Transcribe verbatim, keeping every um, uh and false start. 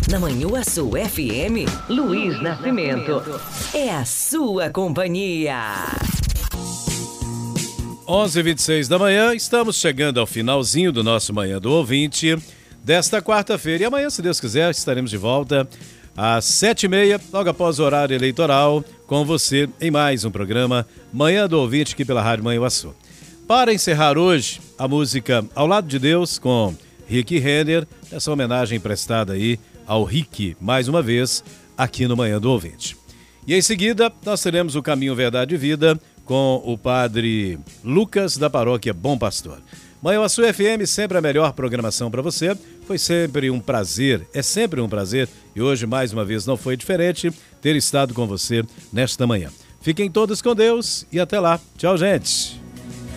Na Manhuaçu F M, Luiz Nascimento. É a sua companhia. onze e vinte e seis da manhã, estamos chegando ao finalzinho do nosso Manhã do Ouvinte desta quarta-feira. E amanhã, se Deus quiser, estaremos de volta às sete e meia, logo após o horário eleitoral, com você em mais um programa Manhã do Ouvinte aqui pela Rádio Manhuaçu. Para encerrar hoje, a música Ao Lado de Deus com Rick Renner, essa homenagem prestada aí ao Rick, mais uma vez, aqui no Manhã do Ouvinte. E em seguida, nós teremos o Caminho Verdade e Vida com o padre Lucas da paróquia Bom Pastor. Manhuaçu F M, sempre a melhor programação para você. Foi sempre um prazer, é sempre um prazer, e hoje mais uma vez não foi diferente, ter estado com você nesta manhã. Fiquem todos com Deus e até lá. Tchau, gente.